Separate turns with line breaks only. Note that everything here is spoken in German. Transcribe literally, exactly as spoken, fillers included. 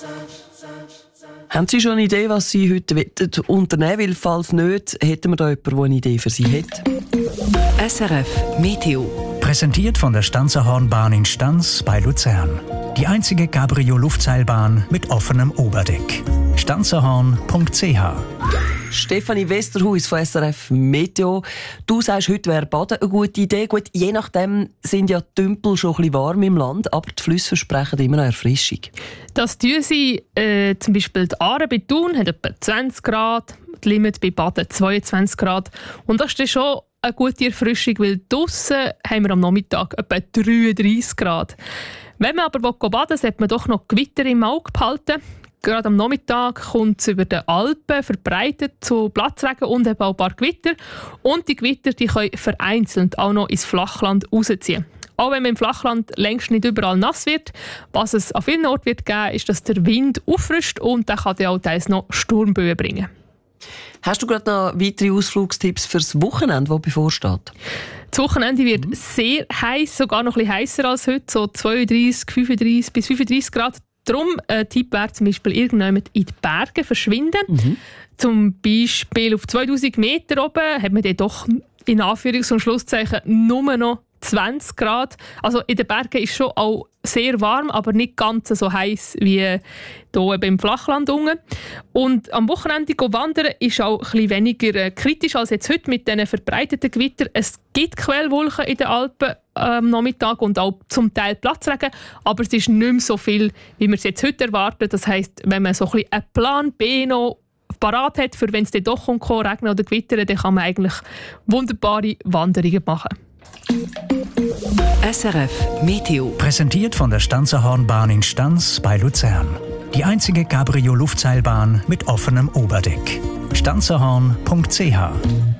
Haben Sie schon eine Idee, was Sie heute unternehmen wollen? Weil, falls nicht, hätten wir da jemanden, der eine Idee für Sie hat?
S R F Meteo.
Präsentiert von der Stanzerhornbahn in Stanz bei Luzern. Die einzige Cabrio-Luftseilbahn mit offenem Oberdeck. stanzerhorn punkt c h.
Stefanie Westerhuis von S R F Meteo. Du sagst, heute wäre Baden eine gute Idee. Gut, je nachdem sind ja die Tümpel schon ein bisschen warm im Land, aber die Flüsse versprechen immer noch Erfrischung.
Das tun sie, äh, zum Beispiel die Aare bei Thun hat etwa zwanzig Grad, die Limmat bei Baden zweiundzwanzig Grad. Und das ist schon eine gute Erfrischung, weil draussen haben wir am Nachmittag etwa dreiunddreissig Grad. Wenn man aber baden will, sollte man doch noch Gewitter im Auge behalten. Gerade am Nachmittag kommt es über den Alpen verbreitet zu Platzregen und eben auch ein paar Gewitter. Und die Gewitter die können vereinzelt auch noch ins Flachland rausziehen. Auch wenn man im Flachland längst nicht überall nass wird, was es an vielen Orten wird geben, ist, dass der Wind auffrischt und der kann dann auch teils noch Sturmböen bringen.
Hast du gerade noch weitere Ausflugstipps für das Wochenende, das bevorsteht?
Das Wochenende wird mhm. sehr heiß, sogar noch ein bisschen heißer als heute, so zweiunddreissig, fünfunddreissig bis fünfunddreissig Grad. Darum ein Tipp wäre zum Beispiel irgendjemand in die Berge verschwinden. Mhm. Zum Beispiel auf zweitausend Meter oben hat man dann doch in Anführungs- und Schlusszeichen nur noch zwanzig Grad. Also in den Bergen ist schon auch sehr warm, aber nicht ganz so heiß wie hier im Flachland unten. Und am Wochenende wandern ist auch ein bisschen weniger kritisch als jetzt heute mit diesen verbreiteten Gewittern. Es gibt Quellwolken in den Alpen am Nachmittag und auch zum Teil Platzregen, aber es ist nicht mehr so viel, wie wir es jetzt heute erwarten. Das heisst, wenn man so ein bisschen einen Plan B noch parat hat, für wenn es dann doch kommt, regnen oder gewittern, dann kann man eigentlich wunderbare Wanderungen machen.
S R F Meteo.
Präsentiert von der Stanzerhornbahn in Stanz bei Luzern. Die einzige Cabrio-Luftseilbahn mit offenem Oberdeck. stanzerhorn punkt c h.